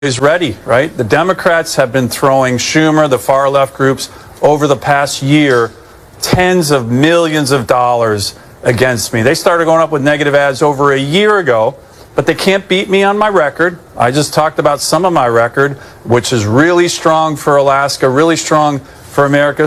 is ready, right? The Democrats have been throwing Schumer, the far left groups, over the past year, tens of millions of dollars against me. They started going up with negative ads over a year ago, but they can't beat me on my record. I just talked about some of my record, which is really strong for Alaska, really strong for America.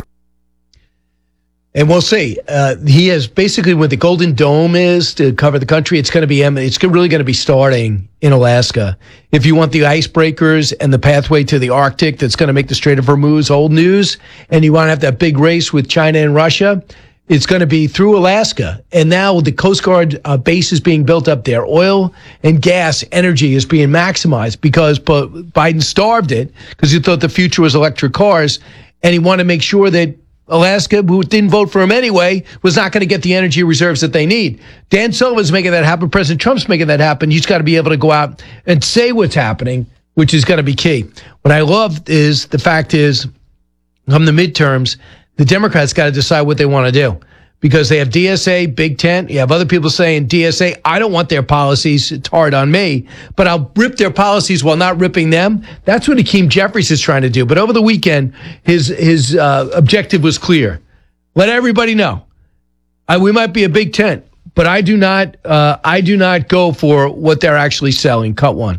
And we'll see. He has basically what the Golden Dome is to cover the country. It's really going to be starting in Alaska. If you want the icebreakers and the pathway to the Arctic that's going to make the Strait of Hormuz old news, and you want to have that big race with China and Russia, it's going to be through Alaska. And now the Coast Guard base is being built up there. Oil and gas energy is being maximized because Biden starved it because he thought the future was electric cars, and he wanted to make sure that Alaska, who didn't vote for him anyway, was not going to get the energy reserves that they need. Dan Sullivan's making that happen. President Trump's making that happen. He's got to be able to go out and say what's happening, which is going to be key. What I love is the fact is, come the midterms, the Democrats got to decide what they want to do. Because they have DSA, Big Tent. You have other people saying, DSA, I don't want their policies. It's hard on me. But I'll rip their policies while not ripping them. That's what Hakeem Jeffries is trying to do. But over the weekend, his objective was clear. Let everybody know. We might be a Big Tent, but I do not go for what they're actually selling. Cut one.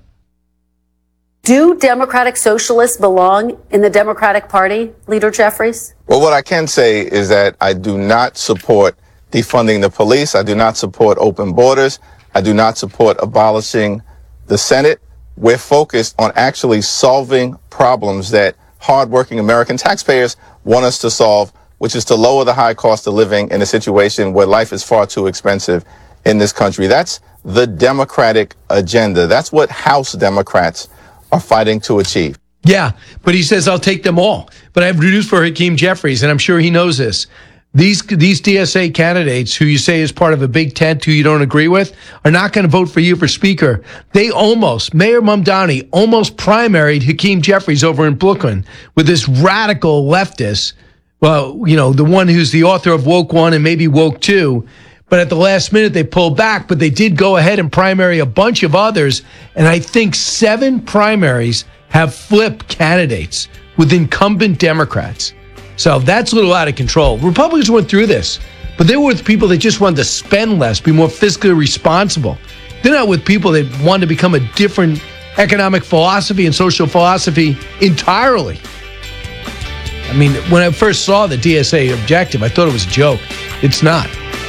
Do Democratic Socialists belong in the Democratic Party, Leader Jeffries? Well, what I can say is that I do not support defunding the police. I do not support open borders. I do not support abolishing the Senate. We're focused on actually solving problems that hardworking American taxpayers want us to solve, which is to lower the high cost of living in a situation where life is far too expensive in this country. That's the Democratic agenda. That's what House Democrats are fighting to achieve. Yeah, but he says, I'll take them all. But I have news for Hakeem Jeffries, and I'm sure he knows this. These DSA candidates who you say is part of a Big Tent who you don't agree with are not going to vote for you for Speaker. Mayor Mamdani almost primaried Hakeem Jeffries over in Brooklyn with this radical leftist, well, you know, the one who's the author of Woke 1 and maybe Woke 2. But at the last minute, they pulled back, but they did go ahead and primary a bunch of others. And I think 7 primaries have flipped candidates with incumbent Democrats. So that's a little out of control. Republicans went through this, but they were with people that just wanted to spend less, be more fiscally responsible. They're not with people that want to become a different economic philosophy and social philosophy entirely. I mean, when I first saw the DSA objective, I thought it was a joke. It's not.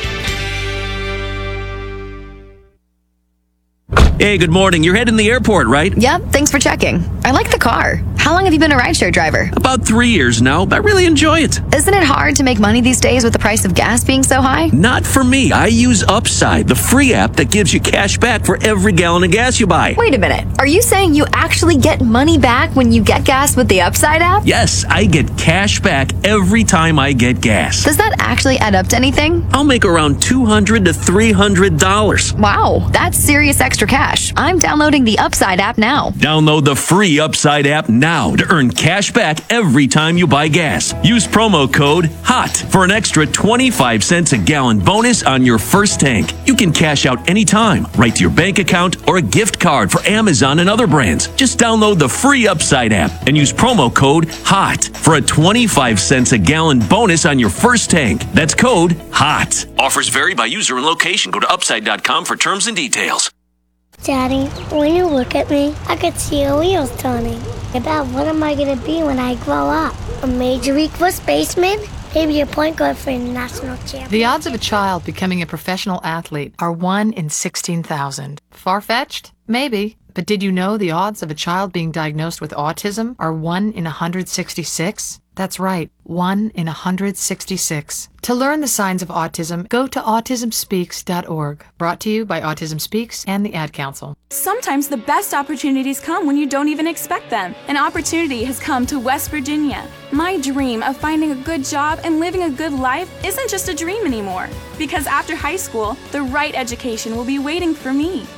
Hey, good morning. You're heading to the airport, right? Yep, thanks for checking. I like the car. How long have you been a rideshare driver? About 3 years now, but I really enjoy it. Isn't it hard to make money these days with the price of gas being so high? Not for me. I use Upside, the free app that gives you cash back for every gallon of gas you buy. Wait a minute. Are you saying you actually get money back when you get gas with the Upside app? Yes, I get cash back every time I get gas. Does that actually add up to anything? I'll make around $200 to $300. Wow, that's serious extra cash. I'm downloading the Upside app now. Download the free Upside app now to earn cash back every time you buy gas. Use promo code HOT for an extra 25 cents a gallon bonus on your first tank. You can cash out anytime, right to your bank account or a gift card for Amazon and other brands. Just download the free Upside app and use promo code HOT for a 25 cents a gallon bonus on your first tank. That's code HOT. Offers vary by user and location. Go to upside.com for terms and details. Daddy, when you look at me, I could see your wheels turning. About what am I going to be when I grow up? A Major League First baseman? Maybe a point guard for a national champion. The odds of a child becoming a professional athlete are 1 in 16,000. Far-fetched? Maybe. But did you know the odds of a child being diagnosed with autism are 1 in 166? That's right, 1 in 166. To learn the signs of autism, go to autismspeaks.org. Brought to you by Autism Speaks and the Ad Council. Sometimes the best opportunities come when you don't even expect them. An opportunity has come to West Virginia. My dream of finding a good job and living a good life isn't just a dream anymore. Because after high school, the right education will be waiting for me.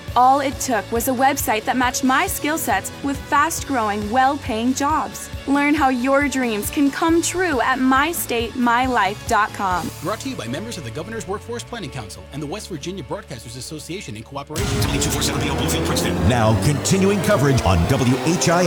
All it took was a website that matched my skill sets with fast-growing, well-paying jobs. Learn how your dreams can come true at mystatemylife.com. Brought to you by members of the Governor's Workforce Planning Council and the West Virginia Broadcasters Association in cooperation. 9247 Bluefield, Princeton. Now continuing coverage on WHI